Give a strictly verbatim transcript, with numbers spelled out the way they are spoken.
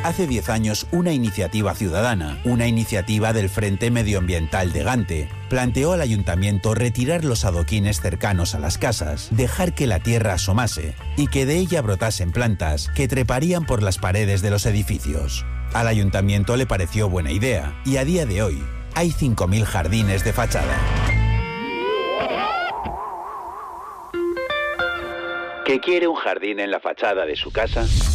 Hace diez años, una iniciativa ciudadana, una iniciativa del Frente Medioambiental de Gante, planteó al ayuntamiento retirar los adoquines cercanos a las casas, dejar que la tierra asomase y que de ella brotasen plantas que treparían por las paredes de los edificios. Al ayuntamiento le pareció buena idea y a día de hoy hay cinco mil jardines de fachada. ¿Que quiere un jardín en la fachada de su casa?